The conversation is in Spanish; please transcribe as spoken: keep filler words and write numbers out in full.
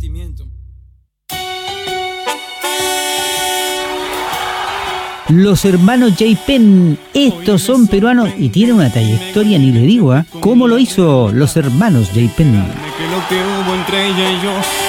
sentimiento. Los hermanos J. Penn, estos son peruanos y tienen una trayectoria, ni le digo, ¿eh? ¿Cómo lo hizo los hermanos J. Penn? Que lo que hubo entre ella y yo